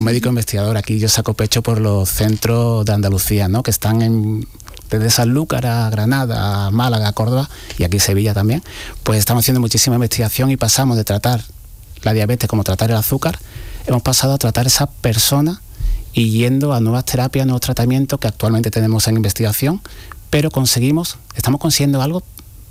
médico investigador. Aquí yo saco pecho por los centros de Andalucía, ¿no? Que están desde Sanlúcar a Granada, a Málaga, a Córdoba y aquí Sevilla también. Pues estamos haciendo muchísima investigación y pasamos de tratar la diabetes como tratar el azúcar, hemos pasado a tratar esa persona y yendo a nuevas terapias, nuevos tratamientos que actualmente tenemos en investigación, pero estamos consiguiendo algo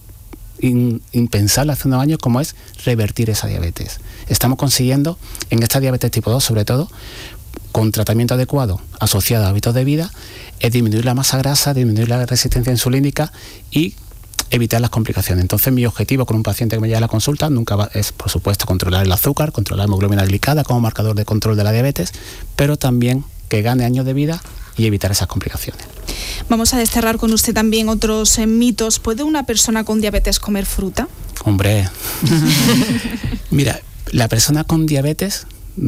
impensable hace unos años, como es revertir esa diabetes. Estamos consiguiendo, en esta diabetes tipo 2 sobre todo, con tratamiento adecuado asociado a hábitos de vida, es disminuir la masa grasa, disminuir la resistencia insulínica y evitar las complicaciones. Entonces mi objetivo con un paciente que me llega a la consulta es, por supuesto, controlar el azúcar, controlar la hemoglobina glicada como marcador de control de la diabetes, pero también que gane años de vida y evitar esas complicaciones. Vamos a desterrar con usted también otros mitos. ¿Puede una persona con diabetes comer fruta? Hombre, mira, la persona con diabetes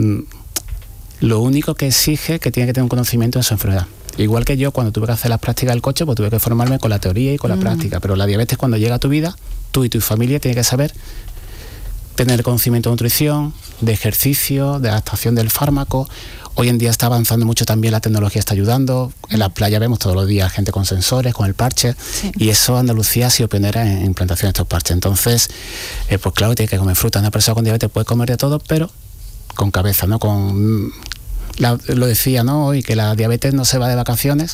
lo único que exige es que tiene que tener un conocimiento de su enfermedad. Igual que yo, cuando tuve que hacer las prácticas del coche, pues tuve que formarme con la teoría y con la práctica. Pero la diabetes, cuando llega a tu vida, tú y tu familia tienen que saber tener conocimiento de nutrición, de ejercicio, de adaptación del fármaco. Hoy en día está avanzando mucho también, la tecnología está ayudando. En la playa vemos todos los días gente con sensores, con el parche. Sí. Y eso Andalucía ha sido pionera en implantación de estos parches. Entonces, pues claro, tiene que comer fruta. Una persona con diabetes puede comer de todo, pero con cabeza, ¿no? Lo decía, ¿no? Hoy que la diabetes no se va de vacaciones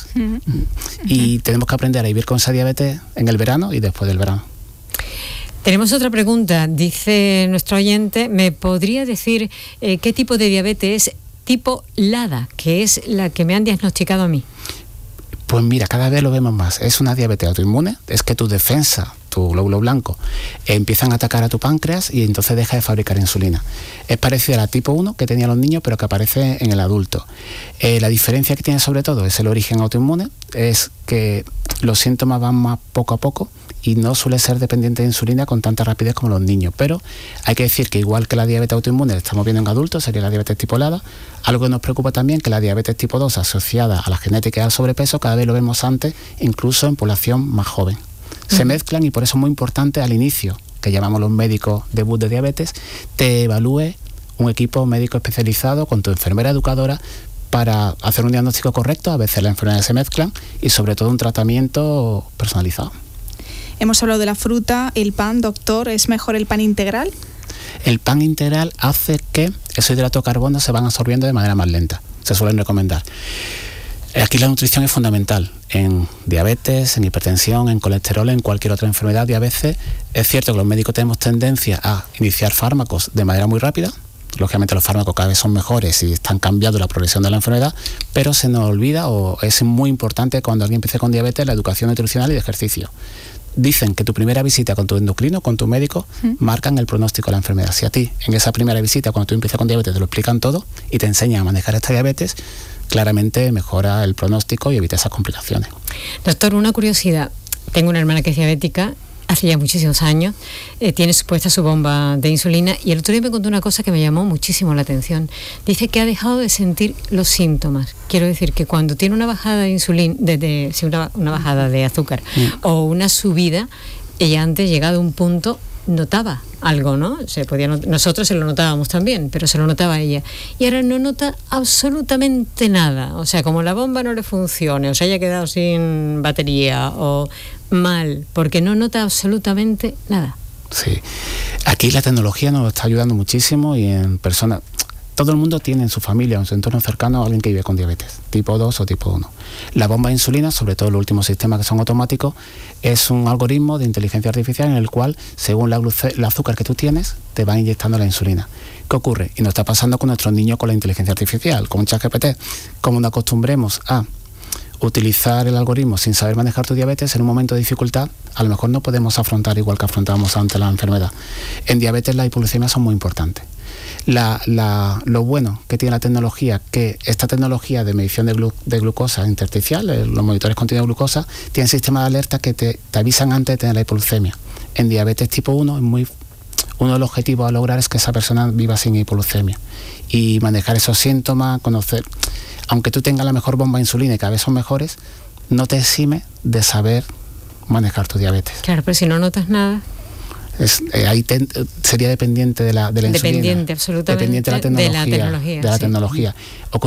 y tenemos que aprender a vivir con esa diabetes en el verano y después del verano. Tenemos otra pregunta. Dice nuestro oyente, ¿me podría decir qué tipo de diabetes es tipo LADA, que es la que me han diagnosticado a mí? Pues mira, cada vez lo vemos más. Es una diabetes autoinmune, es que tu defensa, tu glóbulo blanco, empiezan a atacar a tu páncreas y entonces deja de fabricar insulina. Es parecida a la tipo 1 que tenían los niños, pero que aparece en el adulto. La diferencia que tiene sobre todo es el origen autoinmune, es que los síntomas van más poco a poco y no suele ser dependiente de insulina con tanta rapidez como los niños. Pero hay que decir que igual que la diabetes autoinmune la estamos viendo en adultos, sería la diabetes tipo LADA, algo que nos preocupa también que la diabetes tipo 2 asociada a la genética y al sobrepeso cada vez lo vemos antes, incluso en población más joven. Se mezclan y por eso es muy importante al inicio, que llamamos los médicos debut de diabetes, te evalúe un equipo médico especializado con tu enfermera educadora para hacer un diagnóstico correcto. A veces las enfermedades se mezclan y sobre todo un tratamiento personalizado. Hemos hablado de la fruta, el pan, doctor, ¿es mejor el pan integral? El pan integral hace que esos hidratos de carbono se van absorbiendo de manera más lenta, se suelen recomendar. Aquí la nutrición es fundamental en diabetes, en hipertensión, en colesterol, en cualquier otra enfermedad y a veces es cierto que los médicos tenemos tendencia a iniciar fármacos de manera muy rápida. Lógicamente los fármacos cada vez son mejores y están cambiando la progresión de la enfermedad, pero se nos olvida o es muy importante cuando alguien empiece con diabetes la educación nutricional y de ejercicio. Dicen que tu primera visita con tu endocrino, con tu médico, marcan el pronóstico de la enfermedad. Si a ti, en esa primera visita, cuando tú empiezas con diabetes, te lo explican todo y te enseñan a manejar esta diabetes, claramente mejora el pronóstico y evita esas complicaciones. Doctor, una curiosidad. Tengo una hermana que es diabética, hace ya muchísimos años, tiene puesta su bomba de insulina y el otro día me contó una cosa que me llamó muchísimo la atención. Dice que ha dejado de sentir los síntomas. Quiero decir que cuando tiene una bajada de insulina, una bajada de azúcar o una subida, ella antes, llegado a un punto, notaba algo, ¿no? Nosotros se lo notábamos también, pero se lo notaba ella. Y ahora no nota absolutamente nada. O sea, como la bomba no le funcione, o se haya quedado sin batería o mal, porque no nota absolutamente nada. Sí. Aquí la tecnología nos está ayudando muchísimo y en personas... Todo el mundo tiene en su familia o en su entorno cercano a alguien que vive con diabetes, tipo 2 o tipo 1. La bomba de insulina, sobre todo los últimos sistemas que son automáticos, es un algoritmo de inteligencia artificial en el cual, según el azúcar que tú tienes, te va inyectando la insulina. ¿Qué ocurre? Y nos está pasando con nuestros niños con la inteligencia artificial, con ChatGPT. Como nos acostumbremos a utilizar el algoritmo sin saber manejar tu diabetes, en un momento de dificultad, a lo mejor no podemos afrontar igual que afrontábamos antes la enfermedad. En diabetes las hipoglucemias son muy importantes. Lo bueno que tiene la tecnología, que esta tecnología de medición de glucosa intersticial, los monitores continuos de glucosa, tienen sistemas de alerta que te avisan antes de tener la hipoglucemia. En diabetes tipo 1 uno de los objetivos a lograr es que esa persona viva sin hipoglucemia y manejar esos síntomas, conocer, aunque tú tengas la mejor bomba de insulina y cada vez son mejores, no te exime de saber manejar tu diabetes. Claro, pero si no notas nada... ahí sería dependiente de la insulina. Dependiente absolutamente dependiente de la tecnología.